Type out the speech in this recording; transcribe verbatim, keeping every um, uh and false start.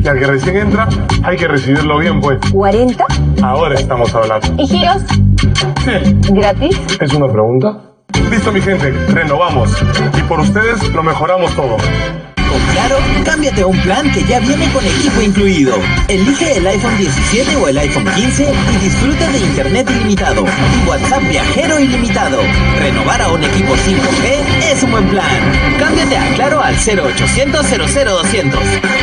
Y al que recién entra, hay que recibirlo bien, pues. ¿cuarenta? Ahora estamos hablando. ¿Y giros? Sí. ¿Gratis? ¿Es una pregunta? Listo, mi gente, renovamos. Y por ustedes lo mejoramos todo. Con Claro, cámbiate a un plan que ya viene con equipo incluido. Elige el iPhone diecisiete o el iPhone quince y disfruta de internet ilimitado y WhatsApp viajero ilimitado. Renovar a un equipo cinco G es un buen plan. Cámbiate a Claro al cero ochocientos cero cero doscientos.